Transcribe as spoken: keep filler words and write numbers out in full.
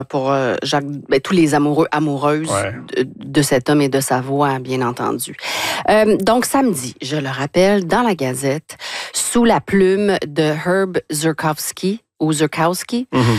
pour euh, Jacques, ben, tous les amoureux, amoureuses ouais. de, de cet homme et de sa voix, bien entendu. Euh, donc, samedi, je le rappelle, dans la Gazette, sous la plume de Herb Zurkowsky, ou Zurkowski, Mm-hmm.